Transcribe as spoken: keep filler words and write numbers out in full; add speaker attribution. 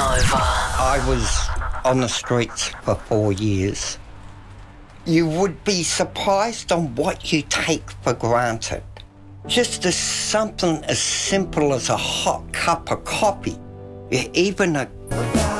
Speaker 1: Nova.
Speaker 2: I was on the streets for four years. You would be surprised on what you take for granted. Just as something as simple as a hot cup of coffee, even a